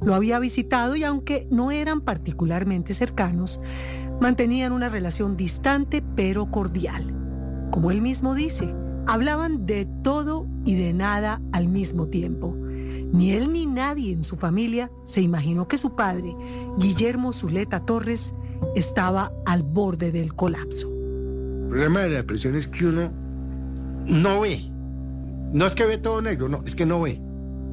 Lo había visitado y aunque no eran particularmente cercanos, mantenían una relación distante pero cordial. Como él mismo dice, hablaban de todo y de nada al mismo tiempo. Ni él ni nadie en su familia se imaginó que su padre, Guillermo Zuleta Torres, estaba al borde del colapso. El problema de la depresión es que uno no ve. No es que ve todo negro, no, es que no ve.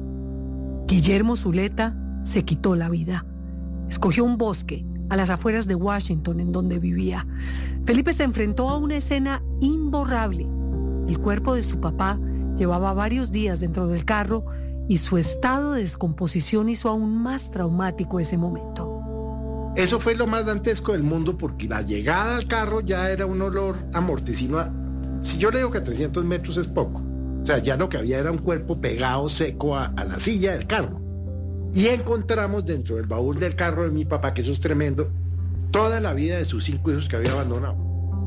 Guillermo Zuleta se quitó la vida. Escogió un bosque a las afueras de Washington en donde vivía. Felipe se enfrentó a una escena imborrable. El cuerpo de su papá llevaba varios días dentro del carro y su estado de descomposición hizo aún más traumático ese momento. Eso fue lo más dantesco del mundo porque la llegada al carro ya era un olor a mortecino. Si yo le digo que a 300 metros es poco. O sea, ya lo que había era un cuerpo pegado seco a la silla del carro. Y encontramos dentro del baúl del carro de mi papá, que eso es tremendo, toda la vida de sus 5 hijos que había abandonado.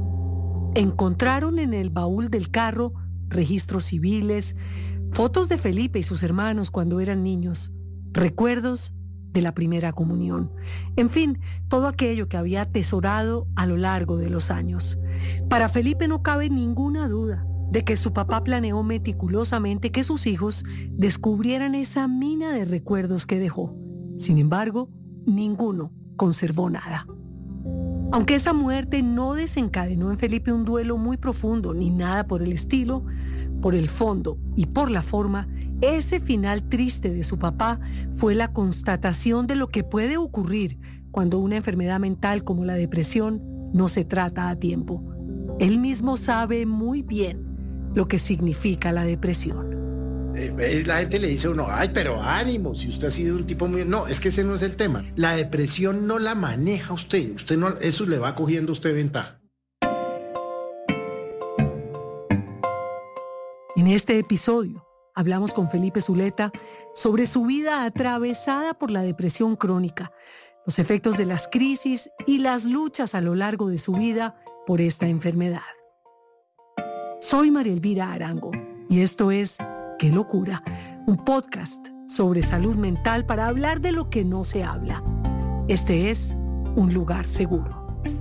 Encontraron en el baúl del carro registros civiles, fotos de Felipe y sus hermanos cuando eran niños, recuerdos de la primera comunión. En fin, todo aquello que había atesorado a lo largo de los años. Para Felipe no cabe ninguna duda de que su papá planeó meticulosamente que sus hijos descubrieran esa mina de recuerdos que dejó. Sin embargo, ninguno conservó nada. Aunque esa muerte no desencadenó en Felipe un duelo muy profundo ni nada por el estilo, por el fondo y por la forma, ese final triste de su papá fue la constatación de lo que puede ocurrir cuando una enfermedad mental como la depresión no se trata a tiempo. Él mismo sabe muy bien lo que significa la depresión. La gente le dice a uno, ay, pero ánimo, si usted ha sido un tipo muy... No, es que ese no es el tema. La depresión no la maneja usted. Usted no, eso le va cogiendo a usted ventaja. En este episodio hablamos con Felipe Zuleta sobre su vida atravesada por la depresión crónica, los efectos de las crisis y las luchas a lo largo de su vida por esta enfermedad. Soy María Elvira Arango y esto es ¡Qué locura!, un podcast sobre salud mental para hablar de lo que no se habla. Este es Un Lugar Seguro.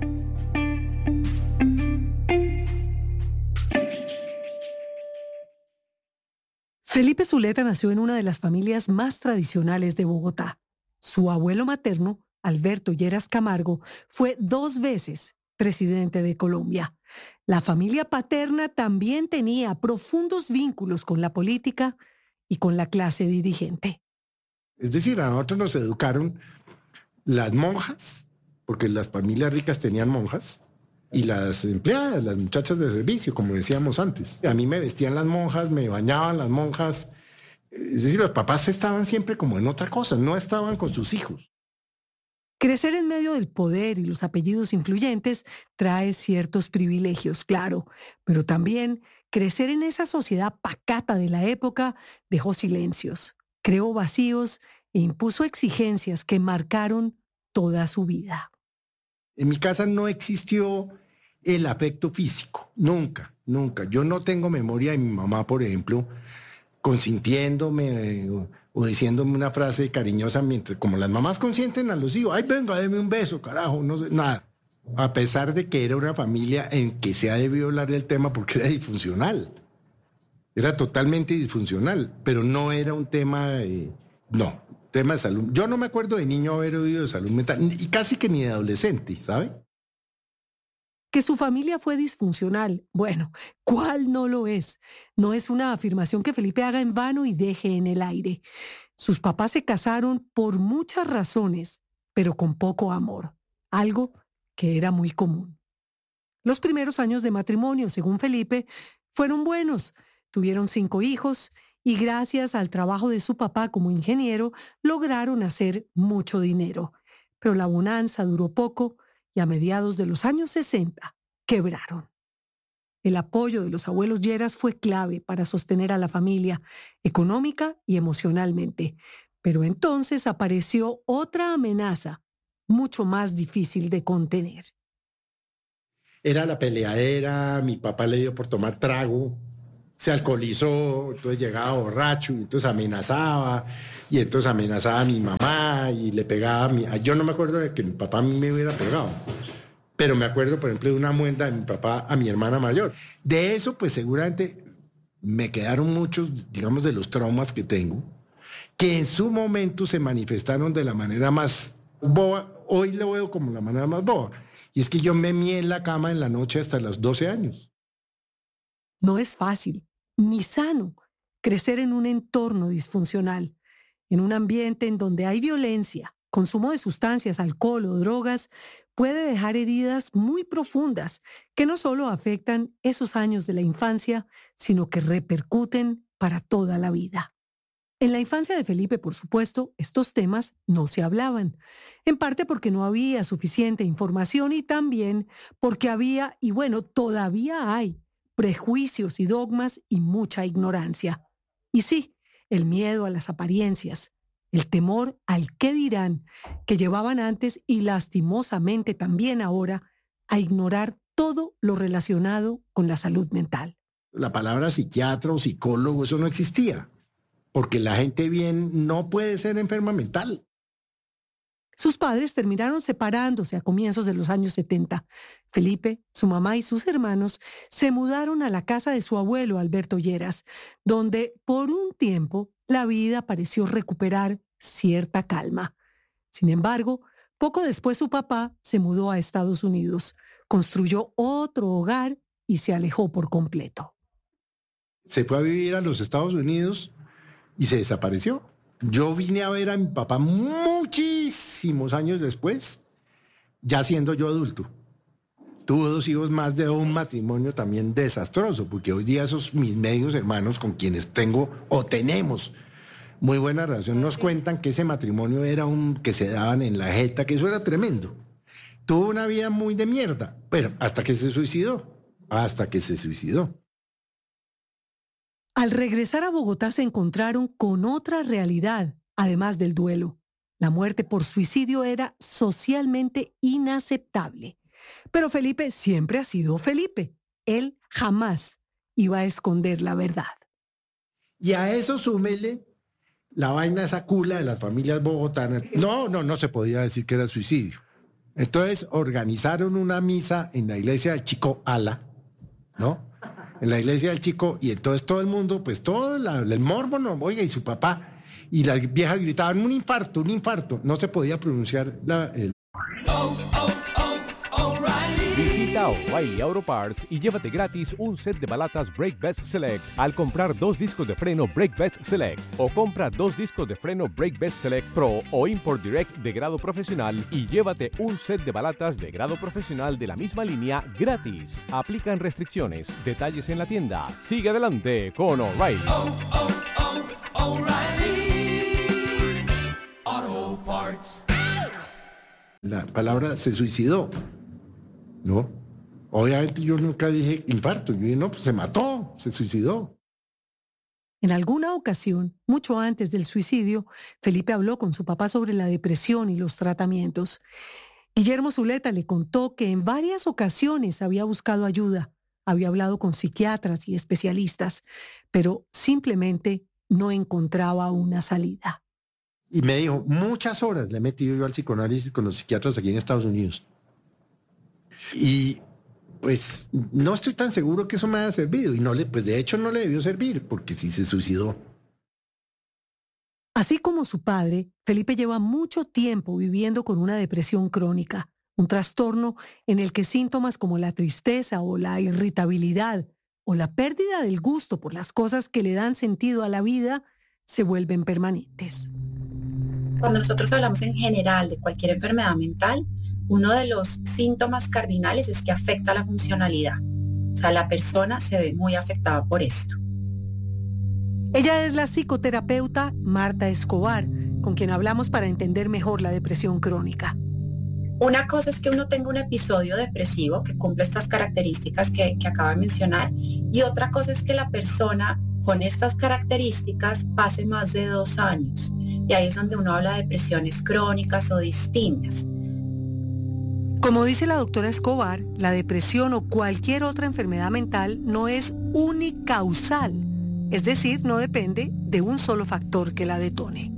Felipe Zuleta nació en una de las familias más tradicionales de Bogotá. Su abuelo materno, Alberto Lleras Camargo, fue 2 veces presidente de Colombia. La familia paterna también tenía profundos vínculos con la política y con la clase dirigente. Es decir, a nosotros nos educaron las monjas, porque las familias ricas tenían monjas, y las empleadas, las muchachas de servicio, como decíamos antes. A mí me vestían las monjas, me bañaban las monjas. Es decir, los papás estaban siempre como en otra cosa, no estaban con sus hijos. Crecer en medio del poder y los apellidos influyentes trae ciertos privilegios, claro, pero también crecer en esa sociedad pacata de la época dejó silencios, creó vacíos e impuso exigencias que marcaron toda su vida. En mi casa no existió el afecto físico, nunca, nunca. Yo no tengo memoria de mi mamá, por ejemplo, consintiéndome o diciéndome una frase cariñosa, mientras, como las mamás consienten a los hijos, ay, venga, deme un beso, carajo, no sé, nada. A pesar de que era una familia en que se ha debido hablar del tema porque era disfuncional. Era totalmente disfuncional, pero no era un tema tema de salud. Yo no me acuerdo de niño haber oído de salud mental, y casi que ni de adolescente, ¿sabe? Que su familia fue disfuncional, bueno, ¿cuál no lo es? No es una afirmación que Felipe haga en vano y deje en el aire. Sus papás se casaron por muchas razones, pero con poco amor, algo que era muy común. Los primeros años de matrimonio, según Felipe, fueron buenos. Tuvieron 5 hijos y gracias al trabajo de su papá como ingeniero, lograron hacer mucho dinero. Pero la bonanza duró poco y a mediados de los años 60 quebraron. El apoyo de los abuelos Lleras fue clave para sostener a la familia económica y emocionalmente. Pero entonces apareció otra amenaza mucho más difícil de contener. Era la peleadera, mi papá le dio por tomar trago, se alcoholizó, entonces llegaba borracho y entonces amenazaba a mi mamá pelea y le pegaba a mí. Yo no me acuerdo de que mi papá a mí me hubiera pegado, pero me acuerdo, por ejemplo, de una muenda de mi papá a mi hermana mayor. De eso, pues seguramente me quedaron muchos, digamos, de los traumas que tengo, que en su momento se manifestaron de la manera más boba. Hoy lo veo como la manera más boba. Y es que yo me mié en la cama en la noche hasta los 12 años. No es fácil, ni sano, crecer en un entorno disfuncional, en un ambiente en donde hay violencia, consumo de sustancias, alcohol o drogas, puede dejar heridas muy profundas que no solo afectan esos años de la infancia, sino que repercuten para toda la vida. En la infancia de Felipe, por supuesto, estos temas no se hablaban, en parte porque no había suficiente información y también porque había, y bueno, todavía hay, prejuicios y dogmas y mucha ignorancia. Y sí, el miedo a las apariencias, el temor al qué dirán, que llevaban antes y lastimosamente también ahora a ignorar todo lo relacionado con la salud mental. La palabra psiquiatra o psicólogo, eso no existía, porque la gente bien no puede ser enferma mental. Sus padres terminaron separándose a comienzos de los años 70. Felipe, su mamá y sus hermanos se mudaron a la casa de su abuelo Alberto Lleras, donde por un tiempo la vida pareció recuperar cierta calma. Sin embargo, poco después su papá se mudó a Estados Unidos, construyó otro hogar y se alejó por completo. Se fue a vivir a los Estados Unidos y se desapareció. Yo vine a ver a mi papá muchísimos años después, ya siendo yo adulto. Tuvo 2 hijos más de un matrimonio también desastroso, porque hoy día esos mis medios hermanos con quienes tengo o tenemos muy buena relación nos cuentan que ese matrimonio era que se daban en la jeta, que eso era tremendo. Tuvo una vida muy de mierda, pero hasta que se suicidó. Al regresar a Bogotá se encontraron con otra realidad, además del duelo. La muerte por suicidio era socialmente inaceptable. Pero Felipe siempre ha sido Felipe. Él jamás iba a esconder la verdad. Y a eso súmele la vaina esa cula de las familias bogotanas. No se podía decir que era suicidio. Entonces organizaron una misa en la iglesia del Chico Ala, ¿no? En la iglesia del Chico, y entonces todo el mundo, pues todo el morbo, no, oiga, y su papá, y las viejas gritaban, un infarto, no se podía pronunciar el... Visita O'Reilly Auto Parts y llévate gratis un set de balatas Brake Best Select al comprar 2 discos de freno Brake Best Select, o compra 2 discos de freno Brake Best Select Pro o Import Direct de grado profesional y llévate un set de balatas de grado profesional de la misma línea gratis. Aplican restricciones. Detalles en la tienda. Sigue adelante con O'Reilly. O'Reilly Auto Parts. La palabra se suicidó, ¿no? Obviamente yo nunca dije infarto, yo dije, no, pues se mató, se suicidó. En alguna ocasión, mucho antes del suicidio, Felipe habló con su papá sobre la depresión y los tratamientos. Guillermo Zuleta le contó que en varias ocasiones había buscado ayuda, había hablado con psiquiatras y especialistas, pero simplemente no encontraba una salida. Y me dijo, muchas horas le he metido yo al psicoanálisis con los psiquiatras aquí en Estados Unidos. Y pues no estoy tan seguro que eso me haya servido. Y pues de hecho no le debió servir, porque sí se suicidó. Así como su padre, Felipe lleva mucho tiempo viviendo con una depresión crónica, un trastorno en el que síntomas como la tristeza o la irritabilidad o la pérdida del gusto por las cosas que le dan sentido a la vida se vuelven permanentes. Cuando nosotros hablamos en general de cualquier enfermedad mental, uno de los síntomas cardinales es que afecta la funcionalidad. O sea, la persona se ve muy afectada por esto. Ella es la psicoterapeuta Marta Escobar, con quien hablamos para entender mejor la depresión crónica. Una cosa es que uno tenga un episodio depresivo que cumple estas características que acabo de mencionar, y otra cosa es que la persona con estas características pase más de 2 años. Y ahí es donde uno habla de depresiones crónicas o distintas. Como dice la doctora Escobar, la depresión o cualquier otra enfermedad mental no es unicausal, es decir, no depende de un solo factor que la detone.